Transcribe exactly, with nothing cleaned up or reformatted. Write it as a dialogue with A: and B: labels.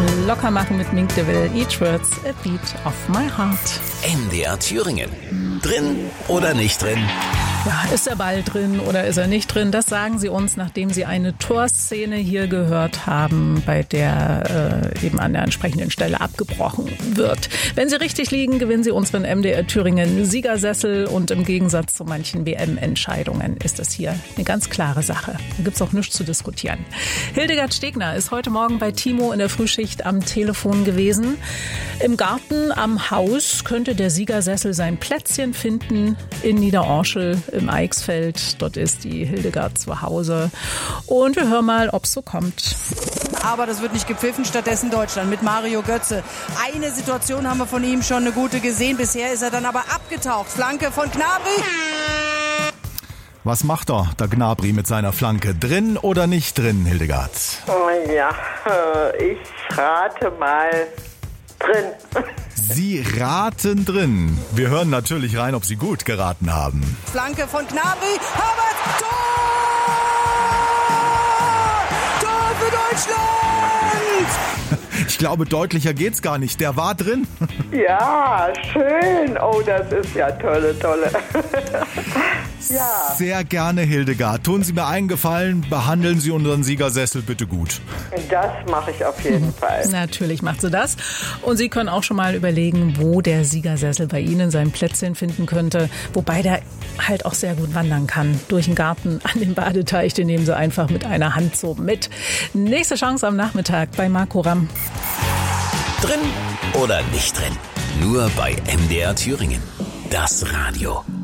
A: Locker machen mit Mink DeVille. Each word's a beat of my heart.
B: M D R Thüringen. Drin oder nicht drin?
A: Ja, ist der Ball drin oder ist er nicht drin? Das sagen Sie uns, nachdem Sie eine Torszene hier gehört haben, bei der äh, eben an der entsprechenden Stelle abgebrochen wird. Wenn Sie richtig liegen, gewinnen Sie unseren M D R Thüringen Siegersessel und im Gegensatz zu manchen W M-Entscheidungen ist das hier eine ganz klare Sache. Da gibt's auch nichts zu diskutieren. Hildegard Stegner ist heute Morgen bei Timo in der Frühschicht am Telefon gewesen. Im Garten am Haus könnte der Siegersessel sein Plätzchen finden in Niederorschel im Eichsfeld. Dort ist die Hildegard zu Hause. Und wir hören mal, ob es so kommt.
C: Aber das wird nicht gepfiffen, stattdessen Deutschland mit Mario Götze. Eine Situation haben wir von ihm schon eine gute gesehen. Bisher ist er dann aber abgetaucht. Flanke von Gnabry.
D: Was macht er, der Gnabry mit seiner Flanke? Drin oder nicht drin, Hildegard?
E: Ja, ich rate mal drin.
D: Sie raten drin. Wir hören natürlich rein, ob Sie gut geraten haben.
C: Flanke von Gnabry. Havertz. Tor! Tor für Deutschland!
D: Ich glaube, deutlicher geht's gar nicht. Der war drin.
E: Ja, schön. Oh, das ist ja tolle, tolle. Ja.
D: Sehr gerne, Hildegard. Tun Sie mir einen Gefallen, behandeln Sie unseren Siegersessel bitte gut.
E: Das mache ich auf jeden Fall.
A: Natürlich macht sie das. Und Sie können auch schon mal überlegen, wo der Siegersessel bei Ihnen sein Plätzchen finden könnte. Wobei der halt auch sehr gut wandern kann. Durch den Garten, an den Badeteich, den nehmen Sie einfach mit einer Hand so mit. Nächste Chance am Nachmittag bei Marco Ramm.
B: Drin oder nicht drin? Nur bei M D R Thüringen. Das Radio.